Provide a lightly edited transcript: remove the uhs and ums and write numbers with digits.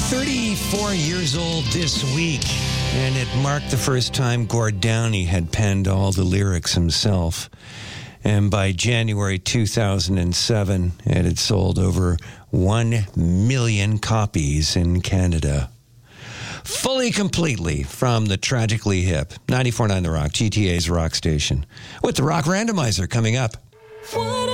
34 years old this week, and it marked the first time Gord Downie had penned all the lyrics himself. And by January 2007, it had sold over 1 million copies in Canada. Fully, completely from the Tragically Hip, 94.9 The Rock, GTA's rock station, with the Rock Randomizer coming up.